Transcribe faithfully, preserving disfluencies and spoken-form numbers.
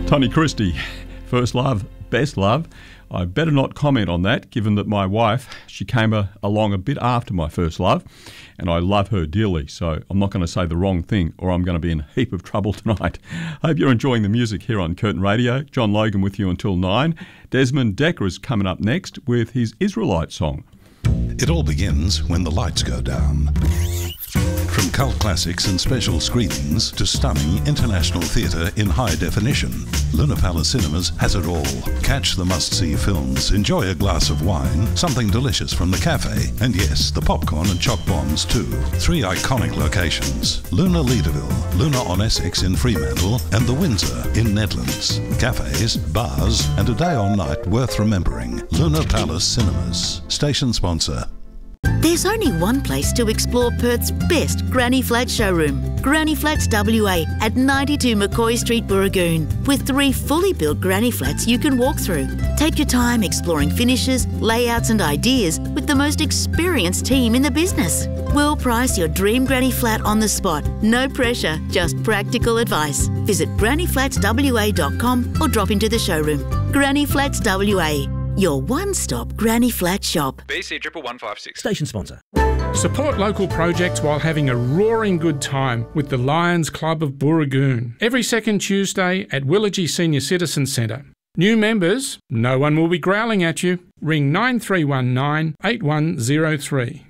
Tony Christie, First Love, Best Love. I better not comment on that, given that my wife, she came a, along a bit after my first love, and I love her dearly, so I'm not going to say the wrong thing or I'm going to be in a heap of trouble tonight. Hope you're enjoying the music here on Curtin Radio. John Logan with you until nine. Desmond Decker is coming up next with his Israelite song. It all begins when the lights go down. From cult classics and special screenings to stunning international theatre in high definition, Luna Palace Cinemas has it all. Catch the must-see films, enjoy a glass of wine, something delicious from the cafe, and yes, the popcorn and choc bombs too. Three iconic locations: Luna Leederville, Luna on Essex in Fremantle, and the Windsor in Nedlands. Cafes, bars, and a day or night worth remembering. Luna Palace Cinemas. Station sponsor. There's only one place to explore Perth's best Granny Flat showroom, Granny Flats W A at ninety-two McCoy Street, Burragoon, with three fully built granny flats you can walk through. Take your time exploring finishes, layouts and ideas with the most experienced team in the business. We'll price your dream granny flat on the spot. No pressure, just practical advice. Visit granny flats w a dot com or drop into the showroom. Granny Flats W A. Your one-stop granny flat shop. B C one one five six. Station sponsor. Support local projects while having a roaring good time with the Lions Club of Burragoon. Every second Tuesday at Willagee Senior Citizen Centre. New members, no one will be growling at you. Ring nine three one nine, eight one zero three.